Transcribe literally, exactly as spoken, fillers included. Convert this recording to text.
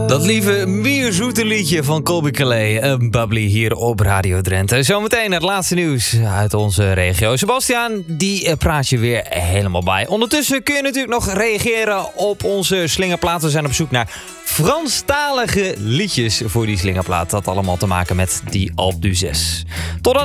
Dat lieve mierzoete liedje van Colbie Caillat, een bubbly hier op Radio Drenthe. Zometeen het laatste nieuws uit onze regio. Sebastiaan, die praat je weer helemaal bij. Ondertussen kun je natuurlijk nog reageren op onze slingerplaat. We zijn op zoek naar Franstalige liedjes voor die slingerplaat. Dat allemaal te maken met die Alpe d'Huez. Tot dan!